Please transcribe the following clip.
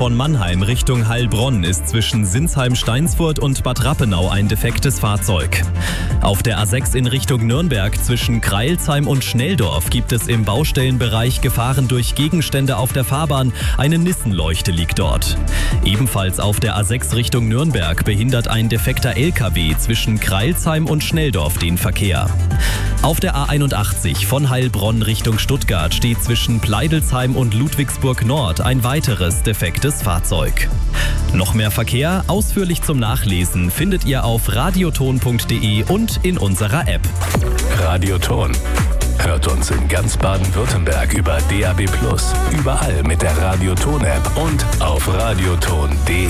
von Mannheim Richtung Heilbronn ist zwischen Sinsheim-Steinsfurt und Bad Rappenau ein defektes Fahrzeug. Auf der A6 in Richtung Nürnberg zwischen Kreilsheim und Schnelldorf gibt es im Baustellenbereich Gefahren durch Gegenstände auf der Fahrbahn. Eine Nissenleuchte liegt dort. Ebenfalls auf der A6 Richtung Nürnberg behindert ein defekter LKW zwischen Kreilsheim und Schnelldorf den Verkehr. Auf der A81 von Heilbronn Richtung Stuttgart steht zwischen Pleidelsheim und Ludwigsburg Nord ein weiteres defektes Fahrzeug. Noch mehr Verkehr, ausführlich zum Nachlesen, findet ihr auf radioton.de und in unserer App. Radioton. Hört uns in ganz Baden-Württemberg über DAB+, überall mit der Radioton-App und auf radioton.de.